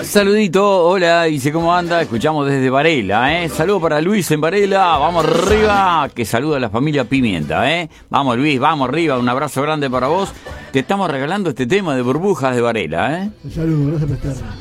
Saludito, hola, dice cómo anda, escuchamos desde Varela, saludo para Luis en Varela, vamos arriba, que saluda a la familia Pimienta, vamos Luis, vamos arriba, un abrazo grande para vos, te estamos regalando este tema de Burbujas de Varela, Un saludo, gracias por estar.